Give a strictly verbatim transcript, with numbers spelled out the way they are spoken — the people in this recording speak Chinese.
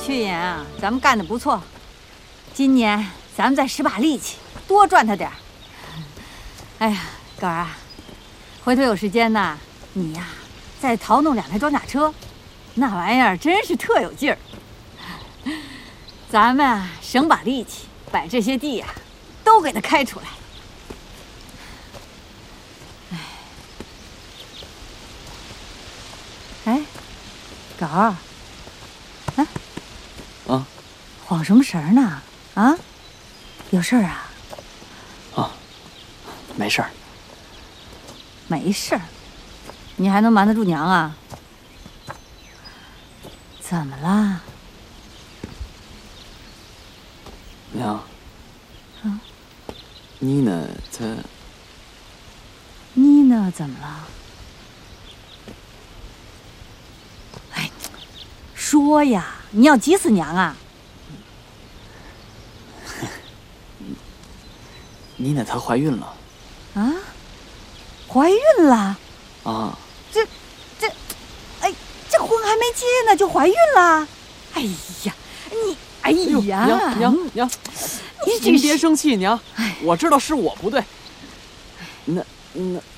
去年啊，咱们干得不错，今年咱们再使把力气，多赚他点儿。哎呀，狗儿啊，回头有时间呐，你呀再淘弄两台装甲车，那玩意儿真是特有劲儿。咱们啊省把力气，把这些地呀都给它开出来。哎，哎，狗儿，哎， 啊， 晃什么神呢？啊，有事儿啊？ 啊，没事儿。 没事儿，你还能瞒得住娘啊？怎么了？ 娘， 啊， 妮娜她…… 妮娜怎么了？哎，说呀，你要急死娘啊！ 妮娜她怀孕了。 啊？怀孕了？ 啊！ 这，这，哎，这婚还没结呢就怀孕了？哎呀，你，哎呀， 娘娘娘， 你您别生气，娘，我知道是我不对。那那